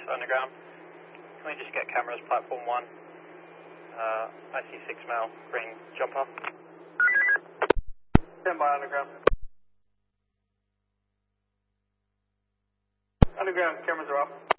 underground. Can we just get cameras, platform 1? I see 6 male, green jumper. Stand by underground. Underground, cameras are up.